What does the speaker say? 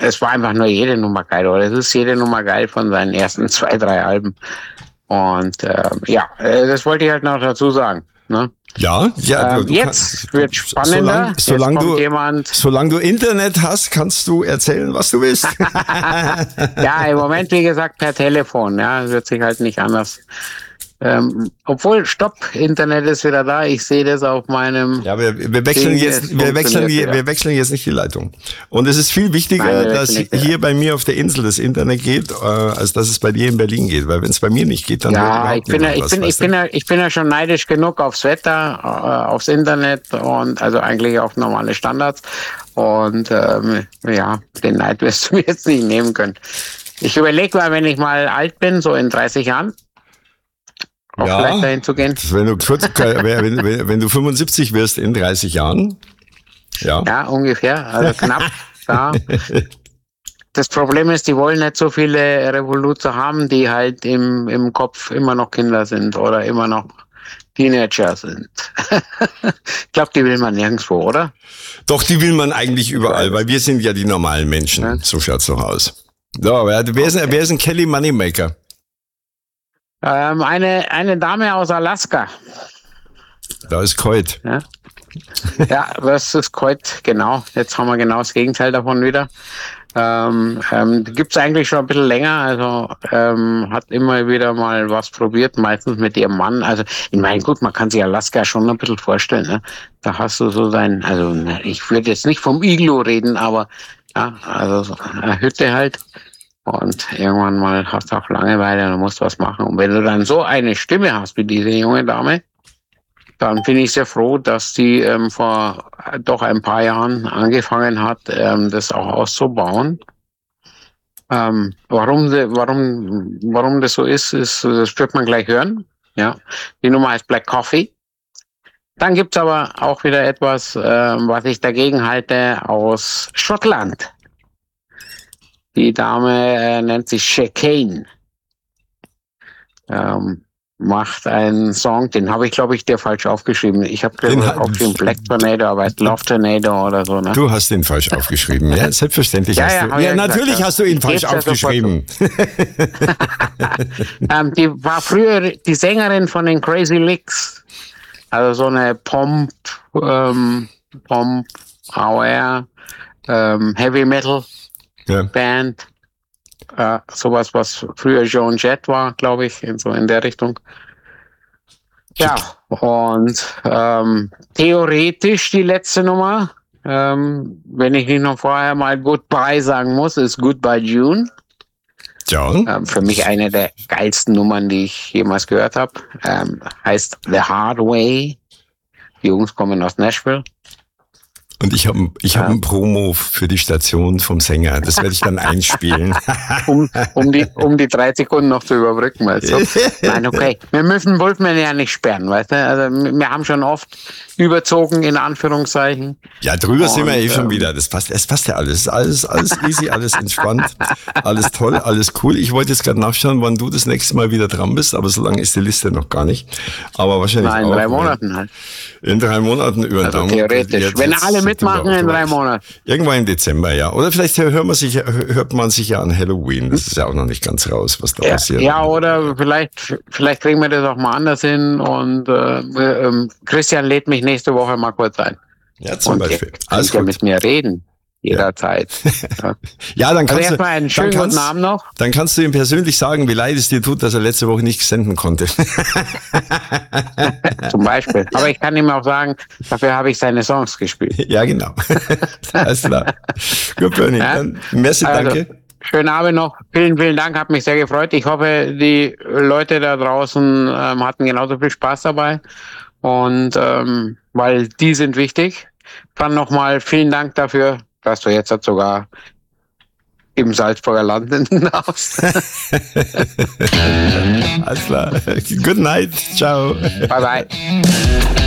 es war einfach nur jede Nummer geil, oder es ist jede Nummer geil von seinen ersten 2, 3 Alben. Und das wollte ich halt noch dazu sagen. Ne? Ja, jetzt wird spannender. Solange du Internet hast, kannst du erzählen, was du willst. Ja, im Moment, wie gesagt, per Telefon. Ja, wird sich halt nicht anders. Obwohl, Internet ist wieder da. Ich sehe das auf meinem. Ja, wir wechseln jetzt nicht die Leitung. Und es ist viel wichtiger, dass hier bei mir auf der Insel das Internet geht, als dass es bei dir in Berlin geht. Weil wenn es bei mir nicht geht, dann ich bin ja schon neidisch genug aufs Wetter, aufs Internet und also eigentlich auf normale Standards. Und den Neid wirst du mir jetzt nicht nehmen können. Ich überlege mal, wenn ich mal alt bin, so in 30 Jahren. Vielleicht dahin zu gehen. Wenn du 75 wirst in 30 Jahren. Ja. Ja, ungefähr. Also knapp. Ja. Das Problem ist, die wollen nicht so viele Revoluzer haben, die halt im Kopf immer noch Kinder sind oder immer noch Teenager sind. Ich glaube, die will man nirgendwo, oder? Doch, die will man eigentlich überall, weil wir sind ja die normalen Menschen. Ja. So schaut's doch aus. So, wer ist ein Kelly Moneymaker? Eine Dame aus Alaska. Da ist Coit. Ja, das ist Coit, genau. Jetzt haben wir genau das Gegenteil davon wieder. Gibt's eigentlich schon ein bisschen länger, also hat immer wieder mal was probiert, meistens mit ihrem Mann. Also ich meine, gut, man kann sich Alaska schon ein bisschen vorstellen. Ne? Da hast du so ich würde jetzt nicht vom Iglu reden, aber ja, also so eine Hütte halt. Und irgendwann mal hast du auch Langeweile und musst was machen. Und wenn du dann so eine Stimme hast wie diese junge Dame, dann bin ich sehr froh, dass die vor doch ein paar Jahren angefangen hat, das auch auszubauen. Warum das so ist, das wird man gleich hören. Ja, die Nummer heißt Black Coffee. Dann gibt's aber auch wieder etwas, was ich dagegen halte, aus Schottland. Die Dame nennt sich Chicane. Macht einen Song, den habe ich, glaube ich, dir falsch aufgeschrieben. Ich habe aufgeschrieben Black Tornado, aber es Love Tornado oder so. Ne? Du hast den falsch aufgeschrieben, ja, selbstverständlich. Natürlich gesagt, hast du ihn falsch aufgeschrieben. Die war früher die Sängerin von den Crazy Licks. Also so eine Pomp, Hour, Heavy Metal. Ja. Band, sowas, was früher Joan Jett war, glaube ich, in der Richtung. Ja, und theoretisch die letzte Nummer, wenn ich nicht noch vorher mal Goodbye sagen muss, ist Goodbye June. Ja. Für mich eine der geilsten Nummern, die ich jemals gehört habe. Heißt The Hard Way. Die Jungs kommen aus Nashville. Und ich hab ein Promo für die Station vom Sänger. Das werde ich dann einspielen. um die 3 Sekunden noch zu überbrücken, weißt du? Nein, okay. Wir müssen Wolfman ja nicht sperren, weißt du? Also wir haben schon oft überzogen, in Anführungszeichen. Ja, drüber sind wir schon wieder. Es passt ja alles. Alles easy, alles entspannt, alles toll, alles cool. Ich wollte jetzt gerade nachschauen, wann du das nächste Mal wieder dran bist, aber so lange ist die Liste noch gar nicht. Aber wahrscheinlich in 3 Monaten halt. In 3 Monaten über den Daumen. Theoretisch. Wenn alle mitmachen in 3 Monaten. Irgendwann im Dezember, ja. Oder vielleicht hört man sich ja an Halloween. Das ist ja auch noch nicht ganz raus, was da passiert. Ja, oder vielleicht kriegen wir das auch mal anders hin und Christian lädt mich nächste Woche mal kurz ein. Ja, zum Beispiel. Alles gut. Mit mir reden. Jederzeit. Ja, dann kannst erstmal einen schönen guten Abend noch. Dann kannst du ihm persönlich sagen, wie leid es dir tut, dass er letzte Woche nicht senden konnte. Zum Beispiel. Aber ich kann ihm auch sagen, dafür habe ich seine Songs gespielt. Ja, genau. Alles klar. Gut, Bernie. Ja? Dann merci, danke. Schönen Abend noch. Vielen, vielen Dank. Hat mich sehr gefreut. Ich hoffe, die Leute da draußen hatten genauso viel Spaß dabei. Und weil die sind wichtig. Dann nochmal vielen Dank dafür, dass du jetzt sogar im Salzburger Land darfst. Alles klar. Good night. Ciao. Bye bye.